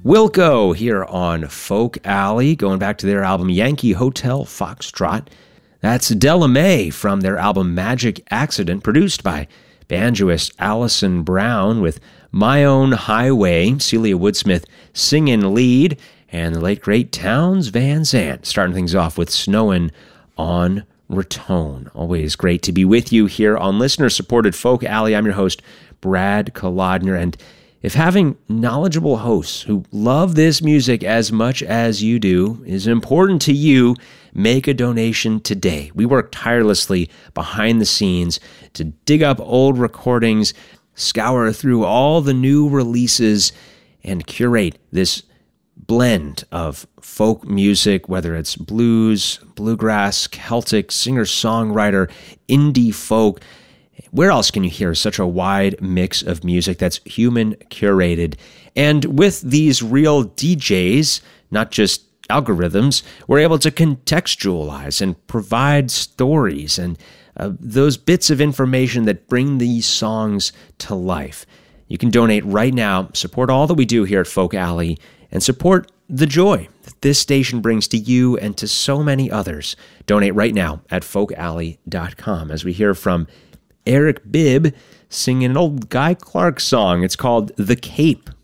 Wilco here on Folk Alley, going back to their album Yankee Hotel Foxtrot. That's Della Mae from their album Magic Accident, produced by banjoist Allison Brown, with My Own Highway, Celia Woodsmith singing lead, and the late great Townes Van Zandt starting things off with Snowin' on Raton. Always great to be with you here on listener-supported Folk Alley. I'm your host, Brad Kolodner, and if having knowledgeable hosts who love this music as much as you do is important to you, make a donation today. We work tirelessly behind the scenes to dig up old recordings, scour through all the new releases, and curate this blend of folk music, whether it's blues, bluegrass, Celtic, singer-songwriter, indie folk. Where else can you hear such a wide mix of music that's human curated? And with these real DJs, not just algorithms, we're able to contextualize and provide stories and those bits of information that bring these songs to life. You can donate right now, support all that we do here at Folk Alley, and support the joy that this station brings to you and to so many others. Donate right now at folkalley.com as we hear from Eric Bibb singing an old Guy Clark song. It's called The Cape.